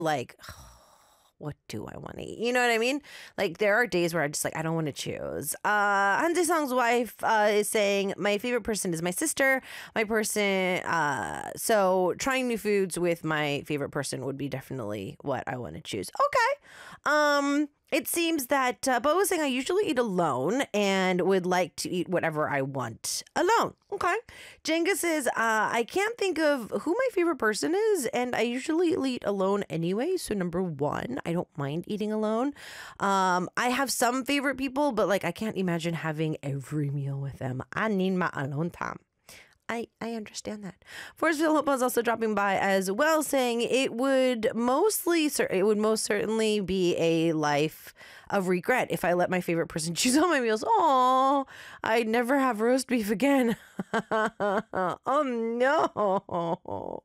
like, what do I want to eat? You know what I mean? Like there are days where I just like, I don't want to choose. Hanji Song's wife is saying my favorite person is my sister. So trying new foods with my favorite person would be definitely what I want to choose. Okay. It seems that Bo is saying I usually eat alone and would like to eat whatever I want alone. Okay. Jenga says I can't think of who my favorite person is, and I usually eat alone anyway. So number one, I don't mind eating alone. I have some favorite people, but like I can't imagine having every meal with them. I need my alone time. I understand that. Forrest Philippa is also dropping by as well, saying it would most certainly be a life of regret if I let my favorite person choose all my meals. Oh, I'd never have roast beef again. Oh no.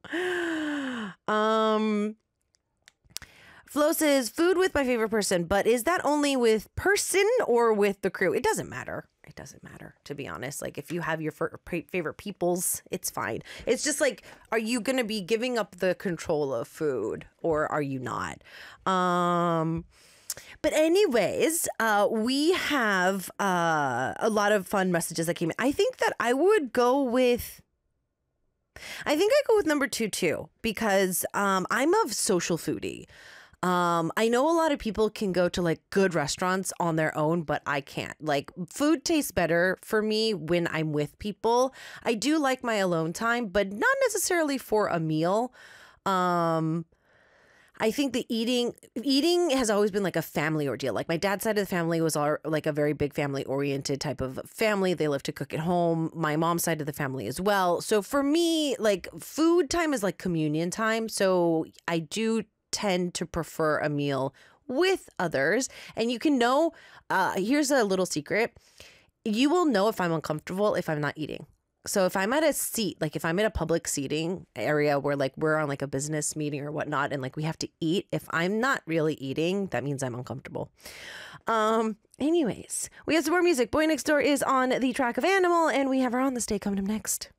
Flo says food with my favorite person, but is that only with person or with the crew? It doesn't matter. It doesn't matter, to be honest. Like if you have your favorite peoples, it's fine. It's just like, are you going to be giving up the control of food or are you not? But anyways, we have a lot of fun messages that came in. I think I go with number 2 too, because I'm a social foodie. I know a lot of people can go to like good restaurants on their own, but I can't. Like food tastes better for me when I'm with people. I do like my alone time, but not necessarily for a meal. I think the eating has always been like a family ordeal. Like my dad's side of the family was like a very big family oriented type of family. They live to cook at home. My mom's side of the family as well. So for me, like food time is like communion time. So I do tend to prefer a meal with others. And you can know, here's a little secret. You will know if I'm uncomfortable if I'm not eating. So if I'm at a seat, like if I'm in a public seating area where like we're on like a business meeting or whatnot, and like we have to eat, if I'm not really eating, that means I'm uncomfortable. Anyways, we have some more music. Boy Next Door is on the track of Animal, and we have our On This Day coming up next.